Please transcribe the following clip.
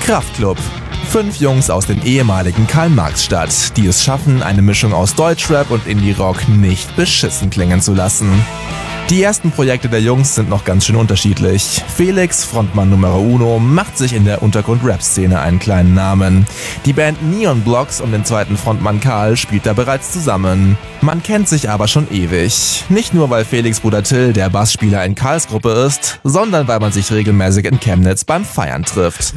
Kraftklub. 5 Jungs aus dem ehemaligen Karl-Marx-Stadt, die es schaffen, eine Mischung aus Deutschrap und Indie-Rock nicht beschissen klingen zu lassen. Die ersten Projekte der Jungs sind noch ganz schön unterschiedlich. Felix, Frontmann Numero Uno, macht sich in der Untergrund-Rap-Szene einen kleinen Namen. Die Band Neon Blocks um den zweiten Frontmann Karl spielt da bereits zusammen. Man kennt sich aber schon ewig. Nicht nur, weil Felix Bruder Till der Bassspieler in Karls Gruppe ist, sondern weil man sich regelmäßig in Chemnitz beim Feiern trifft.